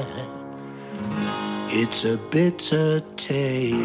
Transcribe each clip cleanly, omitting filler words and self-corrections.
It's a bitter taste.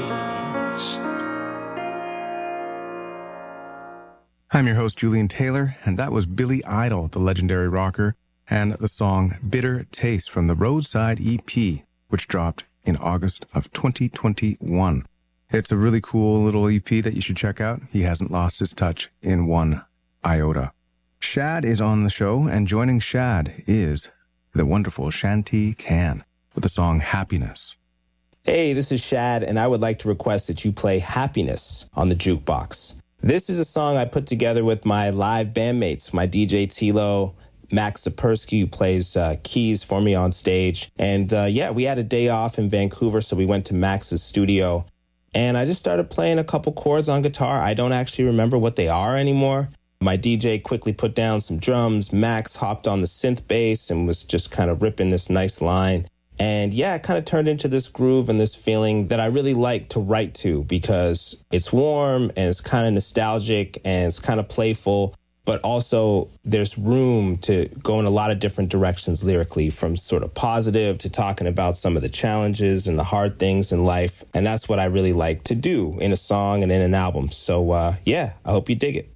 I'm your host, Julian Taylor, and that was Billy Idol, the legendary rocker, and the song Bitter Taste from the Roadside EP, which dropped in August of 2021. It's a really cool little EP that you should check out. He hasn't lost his touch in one iota. Shad is on the show, and joining Shad is the wonderful Shanti Khan with the song Happiness. Hey, this is Shad, and I would like to request that you play Happiness on the jukebox. This is a song I put together with my live bandmates, my DJ Tilo, Max Sapersky, who plays keys for me on stage. And we had a day off in Vancouver, so we went to Max's studio. And I just started playing a couple chords on guitar. I don't actually remember what they are anymore. My DJ quickly put down some drums. Max hopped on the synth bass and was just kind of ripping this nice line. And yeah, it kind of turned into this groove and this feeling that I really like to write to because it's warm and it's kind of nostalgic and it's kind of playful, but also there's room to go in a lot of different directions lyrically, from sort of positive to talking about some of the challenges and the hard things in life. And that's what I really like to do in a song and in an album. So I hope you dig it.